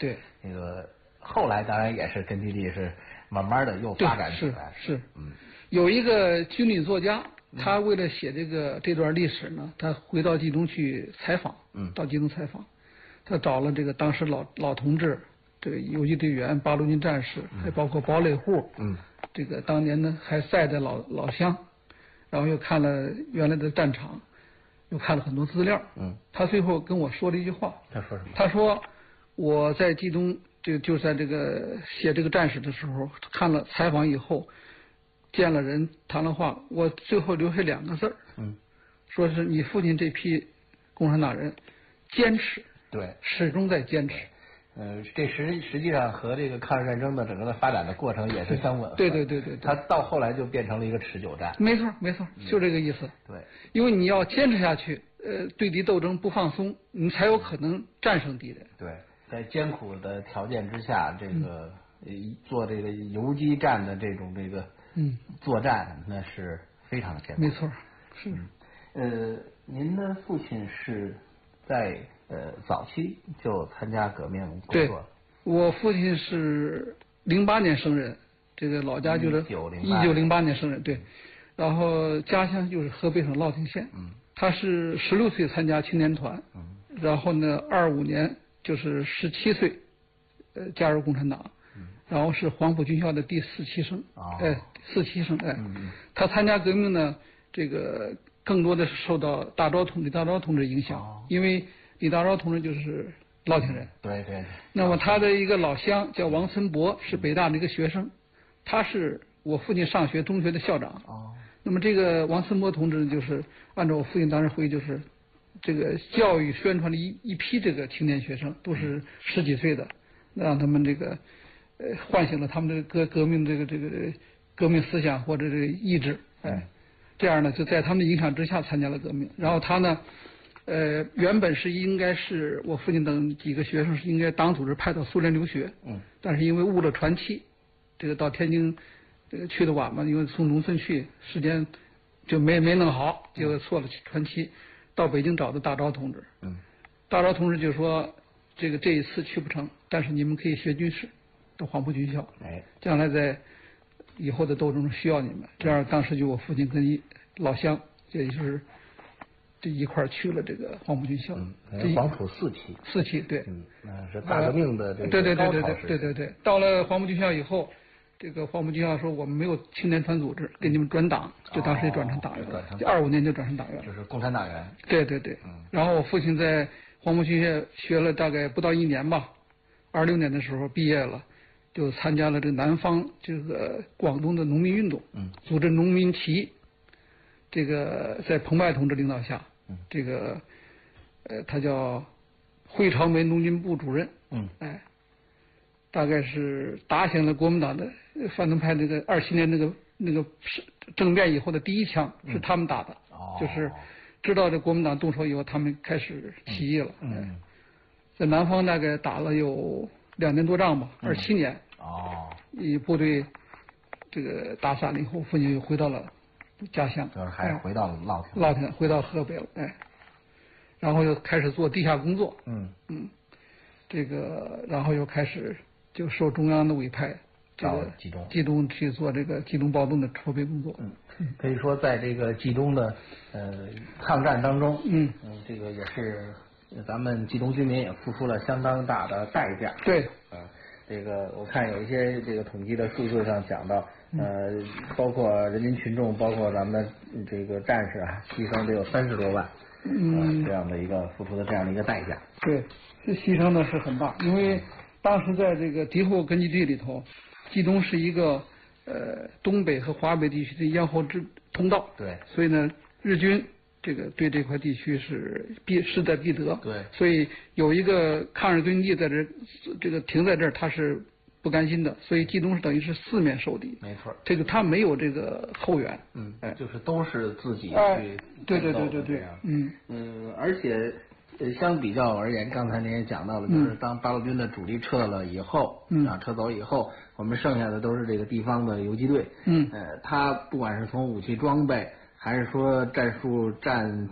对， 那个后来当然也是根据地是慢慢的又发展起来。 是，有一个军旅作家，他为了写这段历史呢，他回到冀中去采访，到冀中采访，他找了这个当时老同志，这个游击队员、八路军战士，还包括堡垒户，这个当年呢还在的老乡，然后又看了原来的战场，又看了很多资料，他最后跟我说了一句话， 他说什么？ 他说我在冀中就在这个写这个战史的时候，看了采访以后，见了人谈了话，我最后留下2个字，说是你父亲这批共产党人坚持， 对， 始终在坚持。 这实际上和这个抗日战争的整个的发展的过程也是相吻合。 对， 它到后来就变成了一个持久战。 没错，就这个意思。 对， 因为你要坚持下去，对敌斗争不放松，你才有可能战胜敌人。 对，在艰苦的条件之下，这个做这个游击战的这种作战，那是非常艰苦。 没错，是。 您的父亲是在早期就参加革命工作。 对，我父亲是08年生人，这个老家就是1908年生人，对。然后家乡就是河北省乐亭县。他是16岁参加青年团，然后呢25年就是17岁加入共产党，然后是黄埔军校的第4期生，4期生，他参加革命呢，这个更多的是受到李大钊同志影响，因为李大钊同志就是乐亭人。 对。 那么他的一个老乡叫王存博，是北大的一个学生，他是我父亲上学中学的校长。那么这个王存博同志就是按照我父亲当时回忆，就是这个教育宣传的一批这个青年学生，都是10几岁的，让他们这个唤醒了他们的革命这个革命思想或者这个意志，这样呢就在他们的影响之下参加了革命。然后他呢原本是应该是我父亲等几个学生是应该党组织派到苏联留学，但是因为误了船期，这个到天津去的晚嘛，因为从农村去时间就没弄好，就错了船期，到北京找的大钊同志。大钊同志就说这一次去不成，但是你们可以学军事，到黄埔军校，将来在以后的斗争中需要你们。这样当时就我父亲跟老乡，也就是这一块去了这个黄埔军校。 黄埔4期。 4期，对。 是大革命的这个高潮时期。 对。到了黄埔军校以后，这个黄埔军校说我们没有青年团组织，给你们转党，就当时也转成党员了，就25年就转成党员了， 就是共产党员。 对。然后我父亲在黄埔军校学了大概不到1年吧，26年的时候毕业了，就参加了这个南方这个广东的农民运动，组织农民起义。这个在彭湃同志领导下，这个他叫会朝梅农军部主任，大概是打响了国民党的反动派27年那个政变以后的第一枪，是他们打的，就是知道这国民党动手以后，他们开始起义了。在南方大概打了有2年多仗吧，27年。以部队这个打散了以后，父亲又回到了家乡， 就是还是回到了乐亭，回到河北了，然后又开始做地下工作，这个然后又开始就受中央的委派，这个冀中去做这个冀中暴动的筹备工作。 可以说在这个冀中的抗战当中，这个也是咱们冀中居民也付出了相当大的代价。 对， 这个我看有一些这个统计的数字上讲到，包括人民群众，包括咱们的这个战士啊，牺牲得有30多万，这样的一个付出的这样的一个代价。 对，这牺牲的是很大，因为当时在这个敌后根据地里头，冀中是一个东北和华北地区的咽喉通道， 对， 所以呢，日军这个对这块地区是势在必得， 对， 所以有一个抗日根据地在这个停在这儿，他是不甘心的，所以冀中是等于是4面受敌， 没错， 这个他没有这个后援， 就是都是自己去对， 而且相比较而言，刚才您也讲到了，就是当八路军的主力撤了以后，撤走以后，我们剩下的都是这个地方的游击队，他不管是从武器装备，还是说战术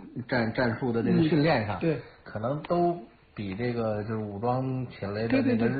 的这个训练上， 对， 可能都比这个就是武装起来的这个